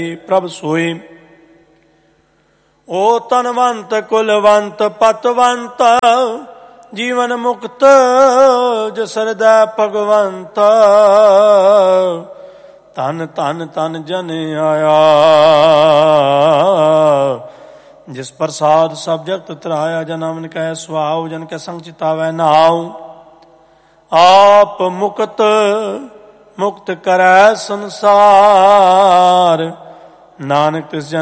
ਪ੍ਰਭ ਸੋਈ। ਓ ਤਨਵੰਤ ਕੁਲਵੰਤ ਪਤਵੰਤ ਜੀਵਨ ਮੁਕਤ ਜਿਸ ਹਿਰਦੈ ਭਗਵੰਤ। ਧਨ ਧਨ ਧਨ ਜਨ ਆਇਆ ਜਿਸ ਪ੍ਰਸਾਦ ਸਭ ਜਗਤ ਤਰਾਇਆ। ਜਨ ਅਮਨ ਕੈ ਸੁਆਉ ਜਨ ਕੈ ਸੰਗ ਚਿਤਾਵੈ ਨਾਉ। ਆਪ ਮੁਕਤ ਮੁਕਤ ਕਰੈ ਸੰਸਾਰ ਨਾਨਕ ਤਿਸ ਜਨ